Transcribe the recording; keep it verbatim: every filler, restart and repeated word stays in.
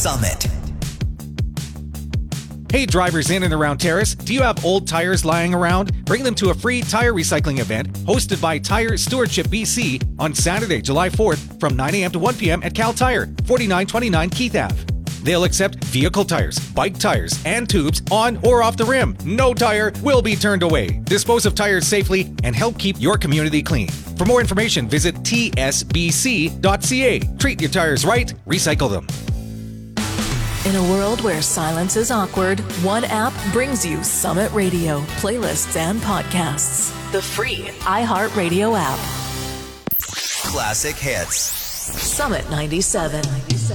Summit. Hey drivers in and around Terrace, do you have old tires lying around? Bring them to a free tire recycling event hosted by Tire Stewardship B C on Saturday, July fourth from nine a.m. to one p.m. at Cal Tire, forty-nine twenty-nine Keith Avenue. They'll accept vehicle tires, bike tires, and tubes on or off the rim. No tire will be turned away. Dispose of tires safely and help keep your community clean. For more information, visit T S B C dot C A. Treat your tires right, recycle them. In a world where silence is awkward, one app brings you Summit Radio, playlists, and podcasts. The free iHeartRadio app. Classic hits. Summit ninety-seven.